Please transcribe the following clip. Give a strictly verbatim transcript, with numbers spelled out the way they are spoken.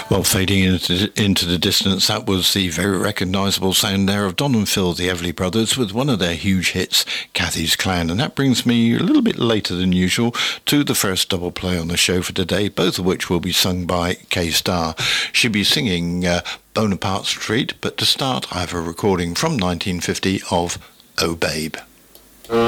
Well, fading into, into the distance, that was the very recognisable sound there of Don and Phil, the Everly Brothers, with one of their huge hits, Cathy's Clan. And that brings me a little bit later than usual to the first double play on the show for today, both of which will be sung by K-Star. She'll be singing uh, Bonaparte Street, but to start, I have a recording from nineteen fifty of Oh Babe.